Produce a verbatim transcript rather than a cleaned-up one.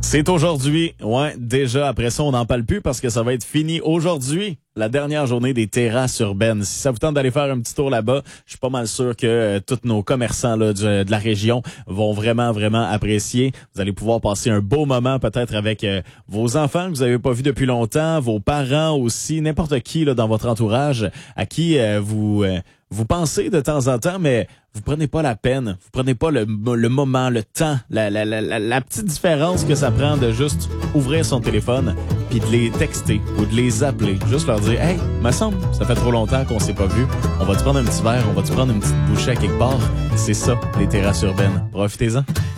C'est aujourd'hui. Ouais, déjà, après ça, on n'en parle plus parce que ça va être fini aujourd'hui. La dernière journée des terrasses urbaines. Si ça vous tente d'aller faire un petit tour là-bas, je suis pas mal sûr que euh, tous nos commerçants là, du, de la région vont vraiment, vraiment apprécier. Vous allez pouvoir passer un beau moment peut-être avec euh, vos enfants que vous avez pas vus depuis longtemps, vos parents aussi, n'importe qui là, dans votre entourage à qui euh, vous euh, vous pensez de temps en temps, mais vous prenez pas la peine, vous prenez pas le, le moment, le temps, la, la, la, la, la petite différence que ça prend de juste ouvrir son téléphone puis de les texter ou de les appeler. Juste leur dire « Hey, me semble, ça fait trop longtemps qu'on s'est pas vu. On va te prendre un petit verre, on va te prendre une petite bouchée à quelque part. » C'est ça, les terrasses urbaines. Profitez-en.